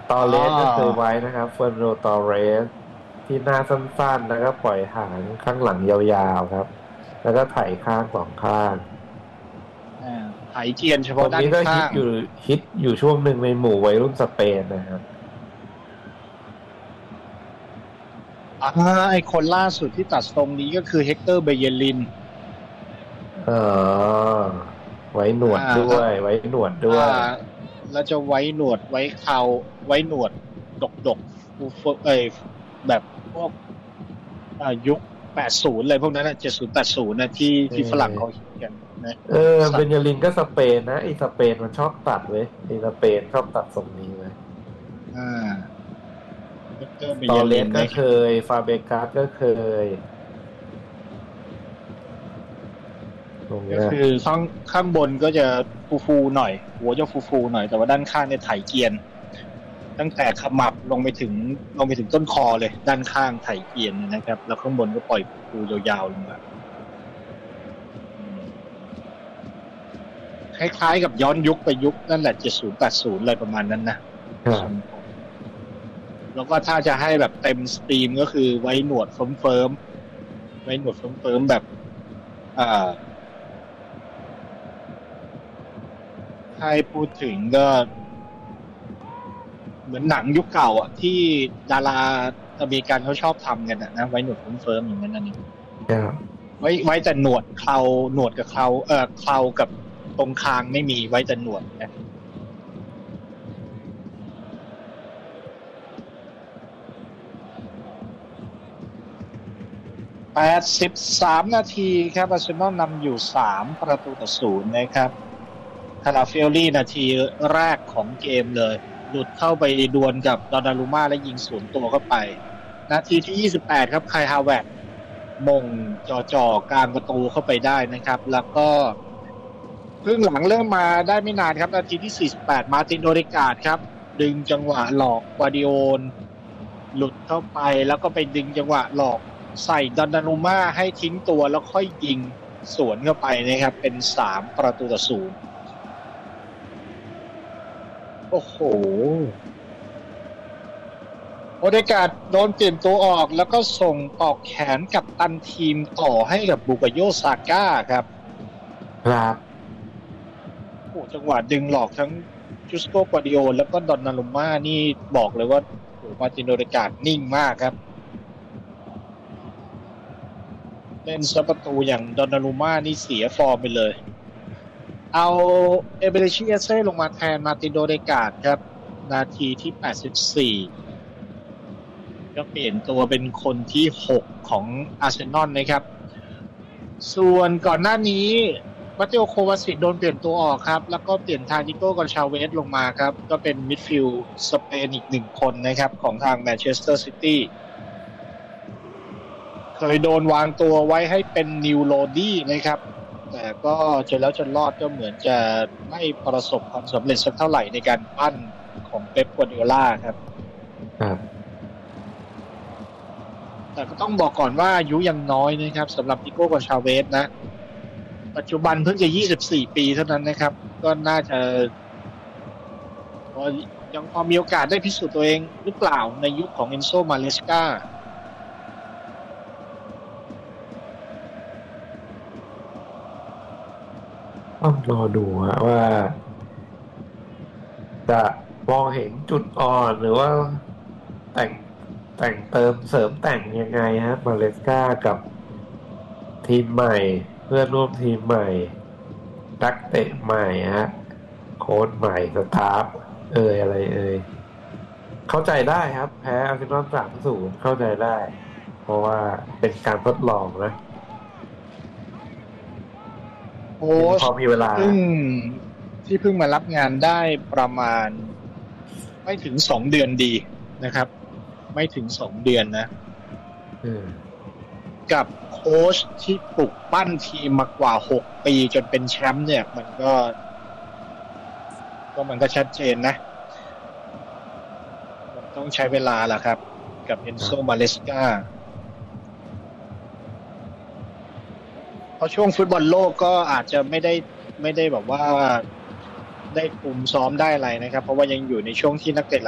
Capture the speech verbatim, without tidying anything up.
ตออ๋อเรสก็เคยไว้นะครับเฟอร์นันโดตอเรสที่หน้าสั้นๆแล้วก็ปล่อยหางข้างหลังยาวๆครับแล้วก็ไถข้างสองข้างอ่าไถเจียนเฉคพาะด้านนนี้ก็ฮิข้างตอยู่ฮิตอยู่ช่วงหนึ่งในหมู่วัยรุ่นสเปนนะครับอ่าไอคนล่าสุดที่ตัดทรงนี้ก็คือเฮกเตอร์เบเยลินเออไว้หนวดอ่าแล้วด้วยไว้หนวดด้อ่าวยแล้วจะไว้หนวดไว้เคราไว้หนวดดกดกฟูฟูเอยแบบพวกอ่ายุคแปดสิบอะไรพวกนั้นนะเจ็ดสิบ แปดสิบนะที่เอที่ฝรั่งเขาอฮิตกันนะเออเบสัตว์นยาลินก็สเปนนะไอ้สเปนมันชอบตัดเว้ยไอ้สเปนชอบตัดทรงนี้เว้ยอ่าเฮกเตอร์เบตอเยเรสก็เคลินนะครับยฟาเบกาสก็เคยตรงเนี้ยก็คือข้างข้างบนก็จะฟูฟูหน่อยหัวจะฟูฟูหน่อยแต่ว่าด้านข้างเนี่ยไถเกียน ตั้งแต่ขมับลงไปถึงลงไปถึงต้นคอเลยด้านข้างไถเกียนนะครับแล้วข้างบนก็ปล่อยปูยาวๆลงมาคล้ายๆกับย้อนยุคไปยุคนั่นแหละเจ็ดสิบ แปดสิบอะไรประมาณนั้นนะครับแล้วก็ถ้าจะให้แบบเต็มสตรีมก็คือไว้หนวดเฟิร์มๆไว้หนวดเฟิร์มๆแบบอ่าถ้าให้พูดถึงก็เหมือนหนังยุคเก่าอ่ะที่ดาราอเมริกันเขาชอบทำกันนะไว้หนวดเฟิร์มๆอย่างนั้นนั่นเองครับไว้ไว้แต่หนวดเคราหนวดกับเคราเอ่อเครากับตรงคางไม่มีไว้แต่หนวดนะแปดสิบสามนาทีครับอาร์เซนอลนำอยู่สามประตูต่อศูนย์นะครับคาราเฟลลี่นาทีแรกของเกมเลยหลุดเข้าไปดวลกับดอนนารุม่าและยิงสวนตัวเข้าไปนาทีที่ยี่สิบแปดครับไคฮาวเวร์ตมงจ่อๆกลางประตูเข้าไปได้นะครับแล้วก็ ครึ่งหลังเริ่มมาได้ไม่นานครับนาทีที่สี่สิบแปดมาร์ตินโอเดกาดครับดึงจังหวะหลอกกวาดิโอนหลุดเข้าไปแล้วก็ไปดึงจังหวะหลอกใส่ดอนนารุม่าให้ทิ้งตัวแล้วค่อยยิงสวนเข้าไปนะครับเป็นสามประตูต่อศูนย์โอ้โหโอเดกาดโดนเปลี่ยนตัวออกแล้วก็ส่งออกแขนกับตันทีมต่อให้กับบุกโยซาก้าครับครับโอ้จังหวะดึงหลอกทั้งจูสโกกวาดิโอแล้วก็ดอนนารุม่านี่บอกเลยว่าโอ้มาร์ตินโอเดกาดนิ่งมากครับเล่นซับประตูอย่างดอนนารุม่านี่เสียฟอร์มไปเลยเอาเอเบเรชิเอเซ่ลงมาแทนมาร์ตินโอเดกาดครับนาทีที่แปดสิบสี่ก็เปลี่ยนตัวเป็นคนที่หกของอาร์เซนอลนะครับส่วนก่อนหน้านี้มาเตโอโควาสิโดนเปลี่ยนตัวออกครับแล้วก็เปลี่ยนทางนิโก้กอนชาเวสลงมาครับก็เป็นมิดฟิลด์สเปนอีกหนึ่งคนนะครับของทางแมนเชสเตอร์ซิตี้เคยโดนวางตัวไว้ให้เป็นนิวโรดี้นะครับแต่ก็จนแล้วจนรอดก็เหมือนจะไม่ประสบความสำเร็จสักเท่าไหร่ในการปั้นของเป๊ปกัวร์ดิโอลาครับครับแต่ก็ต้องบอกก่อนว่าอายุยังน้อยนะครับสำหรับนิโก้กอนชาเวสนะปัจจุบันเพิ่งจะยี่สิบสี่ปีเท่านั้นนะครับก็น่าจะยังพอมีโอกาสได้พิสูจน์ตัวเองหรือเปล่าในยุคของเอนโซมาเลสกาต้องรอดูฮะว่าจะมองเห็นจุดอ่อนหรือว่าแต่งแต่งเติมเสริมแต่งยังไงฮะมาเลสกากับทีมใหม่เพื่อนร่วมทีมใหม่นักเตะใหม่ฮะโค้ชใหม่สตาฟเอ่ยอะไรเอ่ยเข้าใจได้ครับแพ้อาร์เซนอลสามศูนย์เข้าใจได้ เพราะว่าเป็นการทดลองนะโค้ชพอมีเวลาที่เพิ่งที่เพิ่งมารับงานได้ประมาณไม่ถึงสองเดือนดีนะครับไม่ถึงสองเดือนนะกับโค้ชที่ปลุกปั้นทีมมากว่าหกปีจนเป็นแชมป์เนี่ยมันก็ก็มันก็ชัดเจนนะมันต้องใช้เวลาแหละครับกับเอนโซมาเลสกาเพราะช่วงฟุตบอลโลกก็อาจจะไม่ได้ไม่ได้แบบว่าได้คุมซ้อมได้อะไรนะครับเพราะว่ายังอยู่ในช่วงที่นักเตะ